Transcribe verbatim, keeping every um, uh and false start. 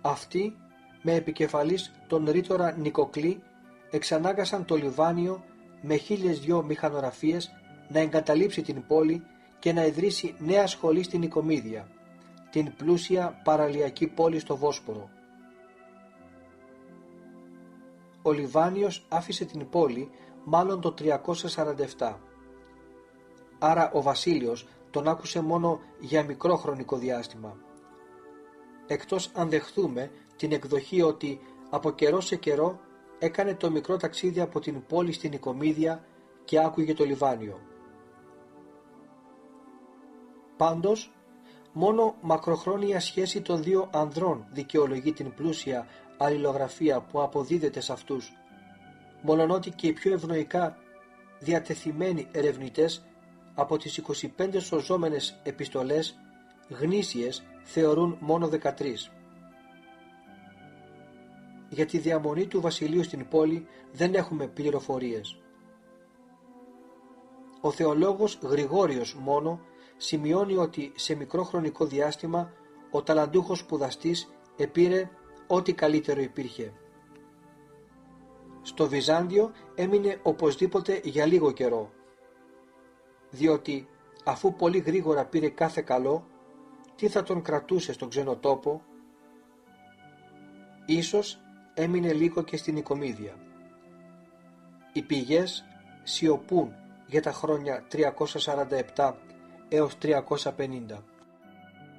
Αυτοί, με επικεφαλής τον ρήτορα Νικοκλή, εξανάγκασαν το Λιβάνιο με χίλιες δυο μηχανογραφίες να εγκαταλείψει την πόλη και να ιδρύσει νέα σχολή στην Νικομίδια, την πλούσια παραλιακή πόλη στο Βόσπορο. Ο Λιβάνιος άφησε την πόλη μάλλον το τριακόσια σαράντα επτά. Άρα ο Βασίλειος τον άκουσε μόνο για μικρό χρονικό διάστημα. Εκτός αν δεχθούμε την εκδοχή ότι από καιρό σε καιρό έκανε το μικρό ταξίδι από την πόλη στην Νικομίδια και άκουγε το Λιβάνιο. Πάντως, μόνο μακροχρόνια σχέση των δύο ανδρών δικαιολογεί την πλούσια αλληλογραφία που αποδίδεται σε αυτούς, μολονότι και οι πιο ευνοϊκά διατεθειμένοι ερευνητές από τις είκοσι πέντε σωζόμενες επιστολές γνήσιες θεωρούν μόνο δεκατρείς. Για τη διαμονή του βασιλείου στην πόλη δεν έχουμε πληροφορίες. Ο θεολόγος Γρηγόριος μόνο σημειώνει ότι σε μικρό χρονικό διάστημα ο ταλαντούχος σπουδαστής επήρε ό,τι καλύτερο υπήρχε. Στο Βυζάντιο έμεινε οπωσδήποτε για λίγο καιρό, διότι αφού πολύ γρήγορα πήρε κάθε καλό, τι θα τον κρατούσε στον ξένο τόπο? Ίσως έμεινε λίγο και στην Νικομίδια. Οι πηγές σιωπούν για τα χρόνια τριακόσια σαράντα επτά έως τριακόσια πενήντα.